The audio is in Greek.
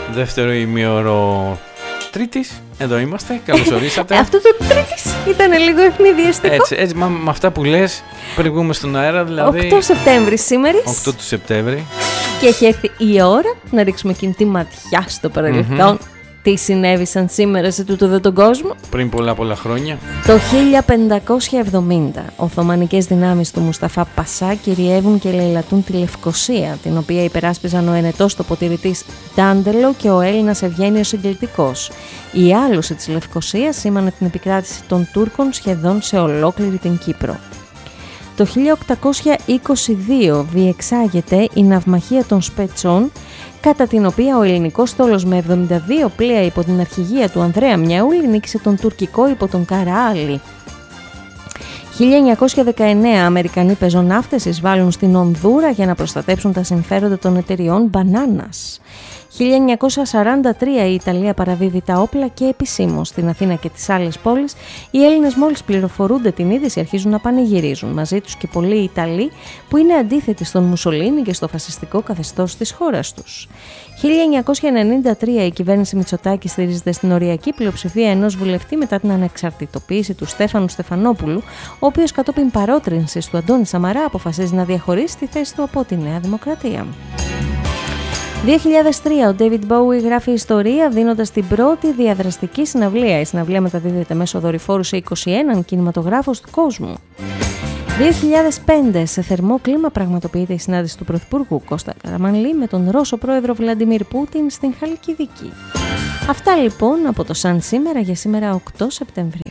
Δεύτερο ημίωρο Τρίτης. Εδώ είμαστε. Καλώς ορίσατε. Αυτό το Τρίτης ήταν λίγο ευνηδιαστικό. Έτσι, με αυτά που λες πριν βγούμε στον αέρα, δηλαδή. 8 Σεπτέμβρη σήμερα. 8 του Σεπτέμβρη. Και έχει έρθει η ώρα να ρίξουμε εκείνη τη ματιά στο παρελθόν. Τι συνέβησαν σήμερα σε τούτο εδώ τον κόσμο. Πριν πολλά χρόνια. Το 1570, Οθωμανικές δυνάμεις του Μουσταφά Πασά κυριεύουν και λαιλατούν τη Λευκοσία, την οποία υπεράσπιζαν ο ενετός τοποτηρητής Ντάντελο και ο Έλληνας Ευγένιος Συγκελτικός. Η άλωση της Λευκοσίας σήμανε την επικράτηση των Τούρκων σχεδόν σε ολόκληρη την Κύπρο. Το 1822 διεξάγεται η ναυμαχία των Σπετσών, κατά την οποία ο ελληνικός στόλος με 72 πλοία υπό την αρχηγία του Ανδρέα Μιαούλη νίκησε τον τουρκικό υπό τον Καραάλη. 1919 Αμερικανοί πεζοναύτες εισβάλλουν στην Ονδούρα για να προστατέψουν τα συμφέροντα των εταιριών μπανάνας. 1943 η Ιταλία παραδίδει τα όπλα και επισήμως στην Αθήνα και τις άλλες πόλεις. Οι Έλληνες μόλις πληροφορούνται την είδηση αρχίζουν να πανηγυρίζουν, μαζί τους και πολλοί Ιταλοί που είναι αντίθετοι στον Μουσολίνι και στο φασιστικό καθεστώς της χώρας τους. 1993 η κυβέρνηση Μητσοτάκη στηρίζεται στην οριακή πλειοψηφία ενός βουλευτή μετά την ανεξαρτητοποίηση του Στέφανου Στεφανόπουλου, ο οποίος κατόπιν παρότρινσης του Αντώνη Σαμαρά αποφασίζει να διαχωρίσει τη θέση του από τη Νέα Δημοκρατία. 2003 ο David Bowie γράφει ιστορία δίνοντας την πρώτη διαδραστική συναυλία. Η συναυλία μεταδίδεται μέσω δορυφόρου σε 21 κινηματογράφους του κόσμου. 2005 σε θερμό κλίμα πραγματοποιείται η συνάντηση του Πρωθυπουργού Κώστα Καραμανλή με τον Ρώσο πρόεδρο Βλαντιμίρ Πούτιν στην Χαλκιδική. Αυτά λοιπόν από το Σαν σήμερα για σήμερα 8 Σεπτεμβρίου.